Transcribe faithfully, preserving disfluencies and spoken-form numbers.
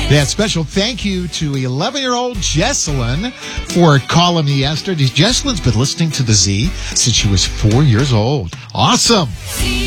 That special thank you to eleven-year-old Jesselyn for calling me yesterday. Jesselyn's been listening to the Z since she was four years old. Awesome.